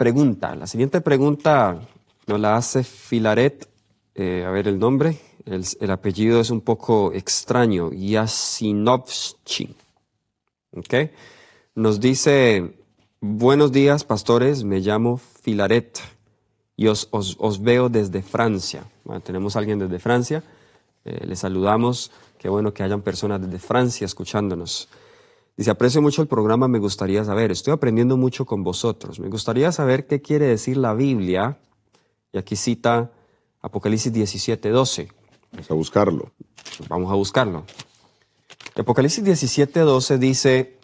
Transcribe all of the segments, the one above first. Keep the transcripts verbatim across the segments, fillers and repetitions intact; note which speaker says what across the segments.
Speaker 1: pregunta. La siguiente pregunta nos la hace Filaret. Eh, a ver el nombre. El, el apellido es un poco extraño. Yasinovsky. ¿Okay? Nos dice, buenos días, pastores. Me llamo Filaret y os, os, os veo desde Francia. Bueno, tenemos a alguien desde Francia. Eh, les saludamos. Qué bueno que hayan personas desde Francia escuchándonos. Dice, aprecio mucho el programa, me gustaría saber, estoy aprendiendo mucho con vosotros. Me gustaría saber qué quiere decir la Biblia. Y aquí cita Apocalipsis diecisiete doce.
Speaker 2: Vamos a buscarlo.
Speaker 1: Vamos a buscarlo. Apocalipsis diecisiete doce dice,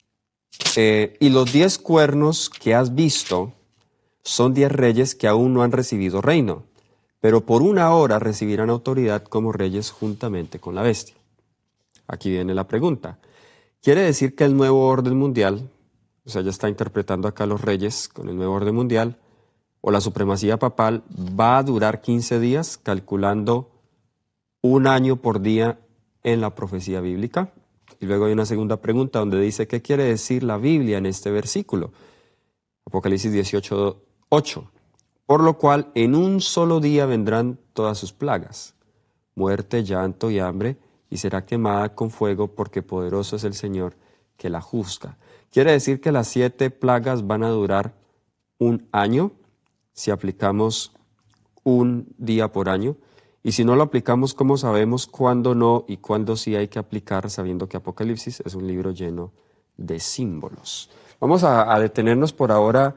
Speaker 1: eh, y los diez cuernos que has visto son diez reyes que aún no han recibido reino, pero por una hora recibirán autoridad como reyes juntamente con la bestia. Aquí viene la pregunta. ¿Quiere decir que el nuevo orden mundial, o sea, ya está interpretando acá los reyes con el nuevo orden mundial, o la supremacía papal, va a durar quince días, calculando un año por día en la profecía bíblica? Y luego hay una segunda pregunta donde dice, ¿qué quiere decir la Biblia en este versículo? Apocalipsis dieciocho ocho. Por lo cual, en un solo día vendrán todas sus plagas, muerte, llanto y hambre, y será quemada con fuego, porque poderoso es el Señor que la juzga. Quiere decir que las siete plagas van a durar un año, si aplicamos un día por año. Y si no lo aplicamos, ¿cómo sabemos cuándo no y cuándo sí hay que aplicar, sabiendo que Apocalipsis es un libro lleno de símbolos? Vamos a, a detenernos por ahora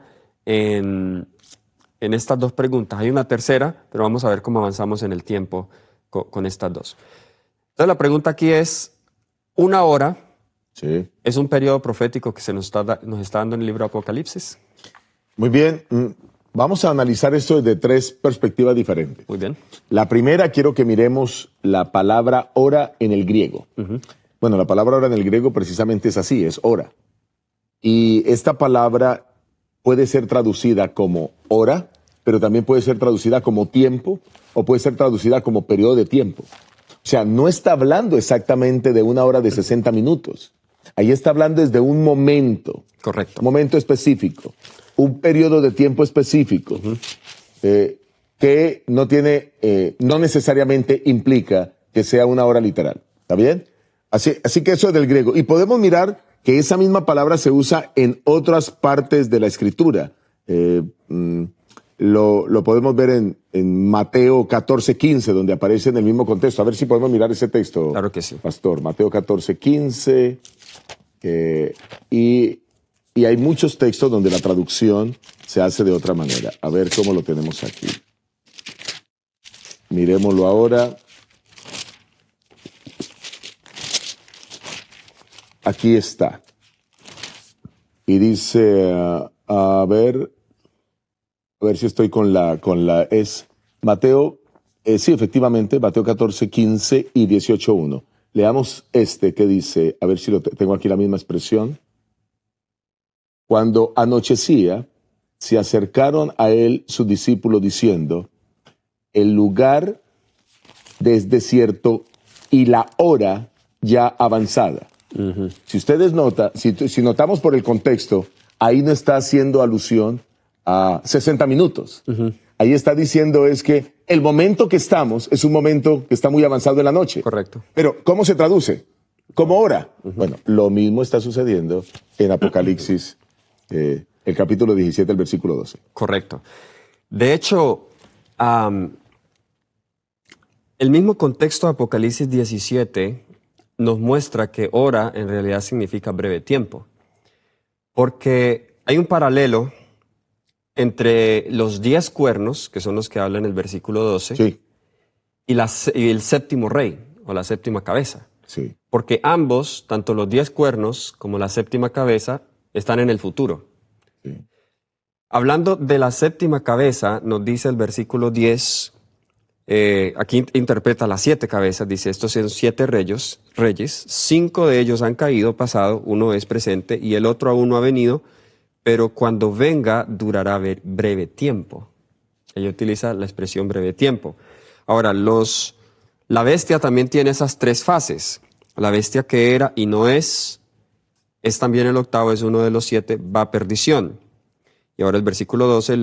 Speaker 1: en, en estas dos preguntas. Hay una tercera, pero vamos a ver cómo avanzamos en el tiempo con, con estas dos. Entonces la pregunta aquí es, ¿una hora
Speaker 2: sí.
Speaker 1: es un periodo profético que se nos está, nos está dando en el libro de Apocalipsis?
Speaker 2: Muy bien. Vamos a analizar esto desde tres perspectivas diferentes.
Speaker 1: Muy bien.
Speaker 2: La primera, quiero que miremos la palabra hora en el griego. Uh-huh. Bueno, la palabra hora en el griego precisamente es así, es hora. Y esta palabra puede ser traducida como hora, pero también puede ser traducida como tiempo o puede ser traducida como periodo de tiempo. O sea, no está hablando exactamente de una hora de sesenta minutos. Ahí está hablando desde un momento.
Speaker 1: Correcto.
Speaker 2: Un momento específico. Un periodo de tiempo específico. Uh-huh. eh, que no tiene, eh, no necesariamente implica que sea una hora literal. ¿Está bien? Así, así que eso es del griego. Y podemos mirar que esa misma palabra se usa en otras partes de la Escritura. Eh, mm, Lo, lo podemos ver en, en Mateo catorce quince, donde aparece en el mismo contexto. A ver si podemos mirar ese texto,
Speaker 1: claro que sí.
Speaker 2: Pastor. Mateo catorce quince. Eh, y, y hay muchos textos donde la traducción se hace de otra manera. A ver cómo lo tenemos aquí. Miremoslo ahora. Aquí está. Y dice, uh, a ver... A ver si estoy con la, con la, es Mateo, eh, sí, efectivamente, Mateo catorce, quince y dieciocho, uno. Leamos este que dice, a ver si lo te, tengo aquí la misma expresión. Cuando anochecía, se acercaron a él sus discípulos diciendo, el lugar es desierto y la hora ya avanzada. Uh-huh. Si ustedes notan, si, si notamos por el contexto, ahí no está haciendo alusión a sesenta minutos. Uh-huh. Ahí está diciendo es que el momento que estamos es un momento que está muy avanzado en la noche.
Speaker 1: Correcto.
Speaker 2: Pero, ¿cómo se traduce? ¿Como hora? Uh-huh. Bueno, lo mismo está sucediendo en Apocalipsis, eh, el capítulo diecisiete, el versículo doce.
Speaker 1: Correcto. De hecho, um, el mismo contexto de Apocalipsis diecisiete nos muestra que hora en realidad significa breve tiempo. Porque hay un paralelo entre los diez cuernos, que son los que hablan en el versículo doce,
Speaker 2: sí.
Speaker 1: y, la, y el séptimo rey, o la séptima cabeza.
Speaker 2: Sí.
Speaker 1: Porque ambos, tanto los diez cuernos como la séptima cabeza, están en el futuro. Sí. Hablando de la séptima cabeza, nos dice el versículo diez, eh, aquí interpreta las siete cabezas, dice, estos son siete reyes, reyes, cinco de ellos han caído, pasado, uno es presente, y el otro aún no ha venido, pero cuando venga durará breve tiempo. Ella utiliza la expresión breve tiempo. Ahora, los, la bestia también tiene esas tres fases. La bestia que era y no es, es también el octavo, es uno de los siete, va a perdición. Y ahora el versículo doce